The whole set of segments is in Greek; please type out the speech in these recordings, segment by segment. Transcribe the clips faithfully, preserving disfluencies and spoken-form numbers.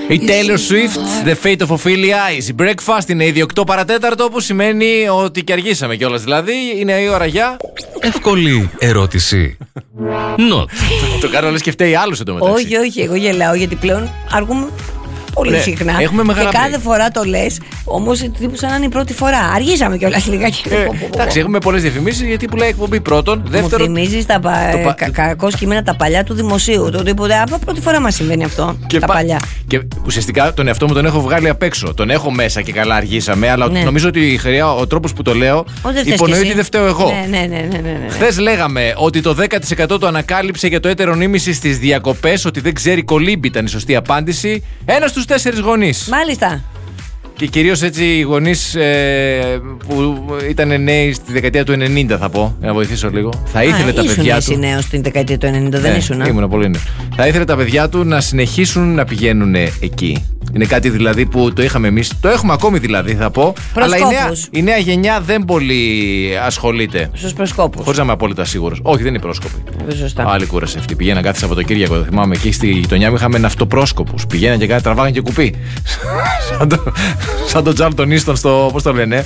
Η Taylor Swift, The Fate of Ophelia, Easy Breakfast, είναι ήδη οκτώ παρατέταρτο, που σημαίνει ότι και αργήσαμε κιόλας. Δηλαδή, είναι η ώρα για... Εύκολη ερώτηση. Not. Το κάνω λες και φταίει άλλος εντωμεταξύ. Όχι, όχι, εγώ γελάω γιατί πλέον αργούμε πολύ ναι, συχνά. Έχουμε μεγάλα και κάθε break. φορά το λες, όμως τύπου σαν να είναι η πρώτη φορά. Αργήσαμε κιόλας λιγάκι. Ε, εντάξει, έχουμε πολλές διαφημίσεις γιατί πουλάει εκπομπή πρώτον. Δεύτερον. Μου θυμίζεις τα πα... πα... κα... κακό κείμενα τα παλιά του δημοσίου. Το τίποτε. Από πρώτη φορά μας συμβαίνει αυτό. Και τα πα... παλιά. Και ουσιαστικά τον εαυτό μου τον έχω βγάλει απ' έξω. Τον έχω μέσα και καλά αργήσαμε. Αλλά ναι. νομίζω ότι η χρειά, ο τρόπος που το λέω υπονοεί ότι δεν φταίω εγώ. Ναι, ναι, ναι, ναι, ναι, ναι. Χθες λέγαμε ότι το δέκα τοις εκατό το ανακάλυψε για το έτερο νήμιση στις διακοπές, ότι δεν ξέρει κολύμπι ήταν η σωστή απάντηση. Ένας στους τέσσερις γονείς. Μάλιστα. Και κυρίως έτσι οι γονείς ε, που ήταν νέοι στη δεκαετία του ενενήντα, θα πω, για να βοηθήσω λίγο. Θα ήθελε Α, τα παιδιά του. Ήσουν νέος στην δεκαετία του ενενήντα, δεν ναι, ήσουν. Ήμουν πολύ νέος. Θα ήθελε τα παιδιά του να συνεχίσουν να πηγαίνουν εκεί. Είναι κάτι δηλαδή που το είχαμε εμείς. Το έχουμε ακόμη δηλαδή, θα πω. Αλλά η νέα, η νέα γενιά δεν πολύ ασχολείται. Στους προσκόπους. Χωρίς να είμαι απόλυτα σίγουρος. Όχι, δεν είναι πρόσκοποι. Σωστά. Άλλη κούραση αυτή. Πηγαίναν κάθε Σαββατοκύριακο. Το θυμάμαι εκεί στη γειτονιά μου είχαμε ναυτοπρόσκοπους. Πηγαίναν και κάτι, τραβάγαν και κουπί. σαν, το, σαν τον Τζάρλτον Ίστον στο. Πώς το λένε.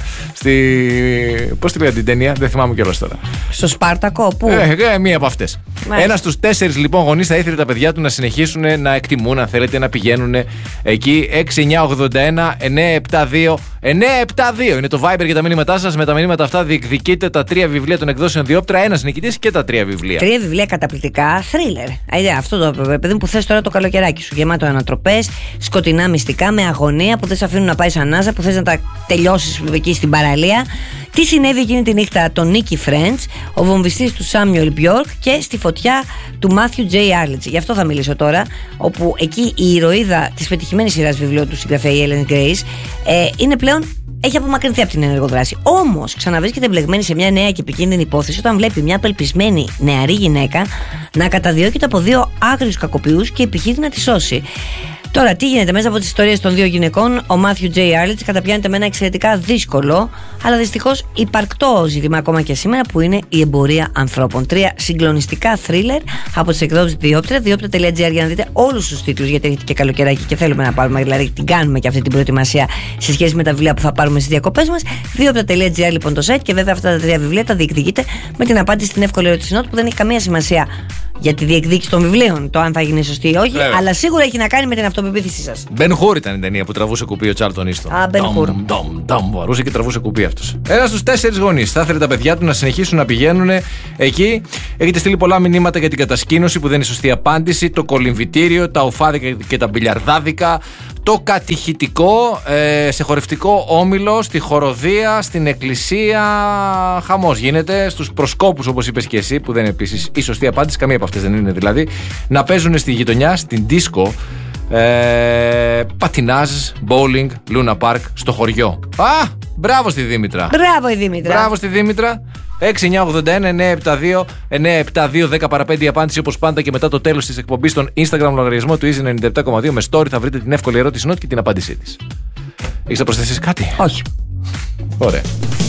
Στη. Πώς τη λέγανε την ταινία, δεν θυμάμαι κιόλας τώρα. Στο Σπάρτακο, πού. Ε, ε, μία από αυτές. Ένα στους τέσσερις λοιπόν γονείς θα ήθελε τα παιδιά του να συνεχίσουν να εκτιμούν, αν θέλετε, να πηγαίνουν εκεί. έξι εννιά ογδόντα ένα εννιά επτά δύο εννιά επτά δύο είναι το Viber για τα μηνύματά σας. Με τα μηνύματα αυτά διεκδικείτε τα τρία βιβλία των εκδόσεων Διόπτρα. Ένας νικητής και τα τρία βιβλία. Τρία βιβλία καταπληκτικά, thriller. Αυτό το παιδί που θες τώρα το καλοκαιράκι σου. Γεμάτο ανατροπές, σκοτεινά μυστικά, με αγωνία που δεν σε αφήνουν να πάει σαν νάζα, που θες να τα τελειώσεις εκεί στην παραλία. Τι συνέβη εκείνη τη νύχτα των Nicky French, ο βομβιστής του Samuel Bjork και στη φωτιά του Matthew J. Arledge. Γι' αυτό θα μιλήσω τώρα, όπου εκεί η ηρωίδα της πετυχημένης σειράς βιβλίου του συγγραφέα η Ellen Grace ε, είναι πλέον. Έχει απομακρυνθεί από την ενεργό δράση. Όμως ξαναβρίσκεται εμπλεγμένη σε μια νέα και επικίνδυνη υπόθεση όταν βλέπει μια απελπισμένη νεαρή γυναίκα να καταδιώκεται από δύο άγριους κακοποιούς και επιχείρει να τη σώσει. Τώρα, τι γίνεται μέσα από τις ιστορίες των δύο γυναικών, ο Matthew J. Arledge καταπιάνεται με ένα εξαιρετικά δύσκολο, αλλά δυστυχώς υπαρκτό ζήτημα ακόμα και σήμερα, που είναι η εμπορία ανθρώπων. Τρία συγκλονιστικά θρίλερ από τις εκδόσεις Διόπτρα, διόπτρα τελεία τζι άρ, για να δείτε όλους τους τίτλους, γιατί έχετε και καλοκαιράκι και θέλουμε να πάρουμε, δηλαδή την κάνουμε και αυτή την προετοιμασία σε σχέση με τα βιβλία που θα πάρουμε στις διακοπές μας. διόπτρα τελεία τζι άρ λοιπόν το site, και βέβαια αυτά τα τρία βιβλία τα διεκδικείτε με την απάντηση στην εύκολη ερώτηση Not, που δεν έχει καμία σημασία για τη διεκδίκηση των βιβλίων, το αν θα γίνει σωστή ή όχι, Λέβαια. αλλά σίγουρα έχει να κάνει με την αυτοπεποίθησή σας. Μπεν Χουρ ήταν η ταινία που τραβούσε κουπί ο Τσάρλτον Ίστον. Α, Μπεν Χουρ. Βαρούσε και τραβούσε κουπί αυτός. Ένα στους τέσσερις γονείς θα ήθελε τα παιδιά του να συνεχίσουν να πηγαίνουν εκεί. Έχετε στείλει πολλά μηνύματα για την κατασκήνωση που δεν είναι σωστή απάντηση, το κολυμβητήριο, τα ουφάδικα και τα μπιλιαρδάδικα, το κατηχητικό, ε, σε χορευτικό όμιλο, στη χοροδία, στην εκκλησία. Χαμός γίνεται. Στους προσκόπους, όπως είπες και εσύ, που δεν είναι επίσης η σωστή απάντηση, καμία από αυτές δεν είναι δηλαδή. Να παίζουν στη γειτονιά, στην δίσκο, ε, πατινάζ, bowling, Luna Park, στο χωριό. Α, μπράβο στη Δήμητρα. Μπράβο η Δήμητρα. Μπράβο στη Δήμητρα. έξι εννιά ογδόντα ένα εννιά επτά δύο εννιά επτά δύο δέκα παρά πέντε η απάντηση, όπως πάντα, και μετά το τέλος της εκπομπής στον Instagram λογαριασμό του Easy ενενήντα επτά κόμμα δύο με story θα βρείτε την εύκολη ερώτηση Not και την απάντησή της. Έχεις να προσθέσεις κάτι? Όχι. Ωραία.